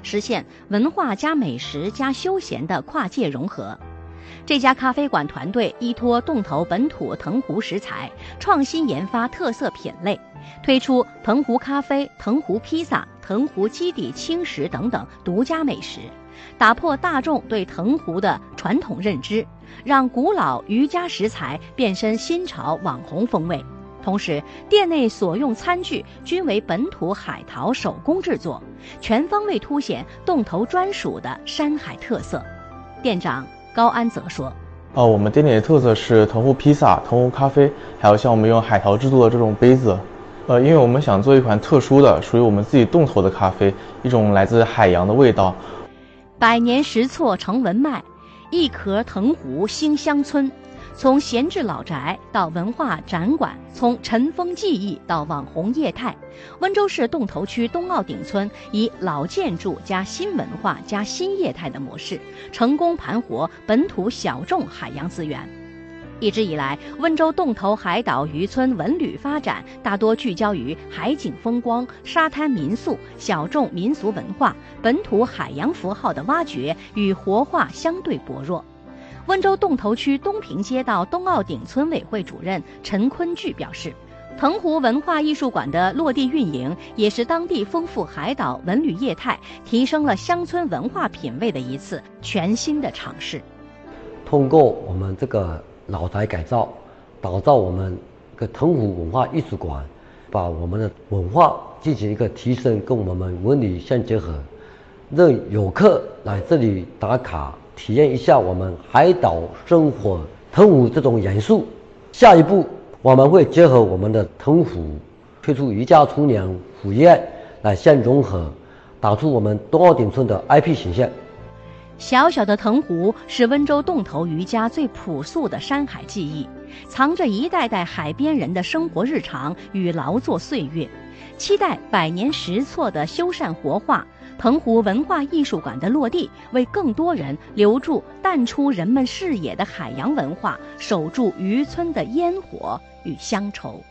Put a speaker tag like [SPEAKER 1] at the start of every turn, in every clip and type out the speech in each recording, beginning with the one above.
[SPEAKER 1] 实现文化加美食加休闲的跨界融合。这家咖啡馆团队依托洞头本土藤壶食材，创新研发特色品类，推出藤壶咖啡、藤壶披萨、藤壶基底轻食等等独家美食，打破大众对藤壶的传统认知，让古老渔家食材变身新潮网红风味。同时，店内所用餐具均为本土海淘手工制作，全方位凸显洞头专属的山海特色。店长高安则说：
[SPEAKER 2] 我们店里的特色是藤壶披萨、藤壶咖啡，还有像我们用海淘制作的这种杯子。因为我们想做一款特殊的、属于我们自己洞头的咖啡，一种来自海洋的味道。
[SPEAKER 1] 百年石错成文脉，一壳藤壶兴乡村。从闲置老宅到文化展馆，从尘封记忆到网红业态，温州市洞头区东澳顶村以老建筑加新文化加新业态的模式，成功盘活本土小众海洋资源。一直以来，温州洞头海岛渔村文旅发展大多聚焦于海景风光、沙滩民宿、小众民俗文化、本土海洋符号的挖掘与活化相对薄弱。温州洞头区东平街道东澳顶村委会主任陈坤巨表示，藤壶文化艺术馆的落地运营，也是当地丰富海岛文旅业态、提升了乡村文化品味的一次全新的尝试。
[SPEAKER 3] 通过我们这个老宅改造，打造我们一个藤壶文化艺术馆，把我们的文化进行一个提升，跟我们文旅相结合，让游客来这里打卡，体验一下我们海岛生活藤壶这种元素。下一步我们会结合我们的藤壶，推出渔家厨娘壶宴来相融合，打出我们东澳顶村的 IP 形象。
[SPEAKER 1] 小小的藤壶是温州洞头渔家最朴素的山海记忆，藏着一代代海边人的生活日常与劳作岁月。期待百年石错的修缮活化，藤壶文化艺术馆的落地，为更多人留住淡出人们视野的海洋文化，守住渔村的烟火与乡愁。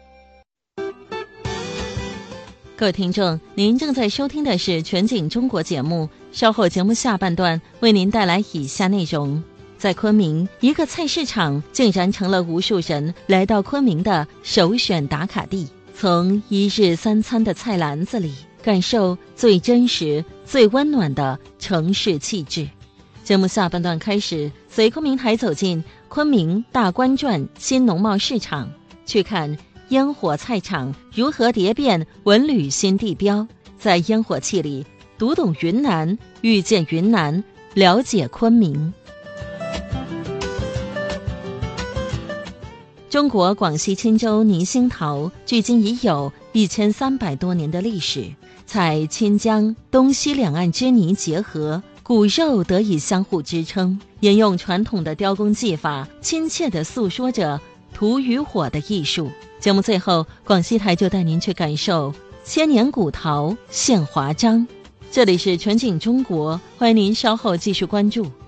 [SPEAKER 4] 各位听众，您正在收听的是全景中国节目，稍后节目下半段为您带来以下内容。在昆明，一个菜市场竟然成了无数人来到昆明的首选打卡地，从一日三餐的菜篮子里感受最真实、最温暖的城市气质。节目下半段开始，随昆明台走进昆明大观转新农贸市场，去看烟火菜场如何蝶变文旅新地标，在烟火气里读懂云南，遇见云南，了解昆明。中国广西钦州泥兴陶距今已有1300多年的历史，采钦江东西两岸之泥结合，骨肉得以相互支撑，沿用传统的雕工技法，亲切地诉说着土与火的艺术。节目最后，广西台就带您去感受千年古陶现华章。这里是全景中国，欢迎您稍后继续关注。